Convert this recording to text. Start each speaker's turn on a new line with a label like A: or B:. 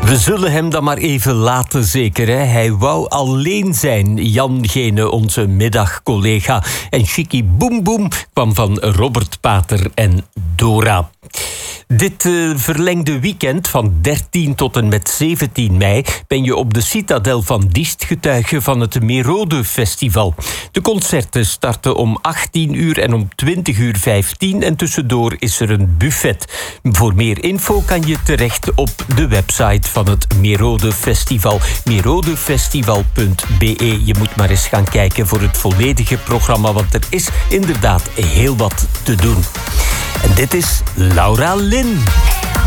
A: We zullen hem dan maar even laten, zeker. Hè? Hij wou alleen zijn, Jan Gene, onze middagcollega. En Chickie Boem Boem kwam van Robert Pater en Dora. Dit verlengde weekend van 13 tot en met 17 mei... ben je op de Citadel van Diest getuige van het Merode Festival. De concerten starten om 18 uur en om 20:15... en tussendoor is er een buffet. Voor meer info kan je terecht op de website van het Merode Festival. merodefestival.be. Je moet maar eens gaan kijken voor het volledige programma... want er is inderdaad heel wat te doen. En dit is Laura Lynn.